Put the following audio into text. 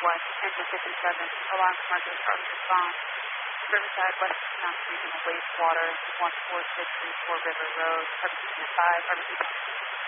West, engine 57, alarm commercial started response. Riverside, West Mount Street, and wastewater, 14634 River Road, service unit 5, service unit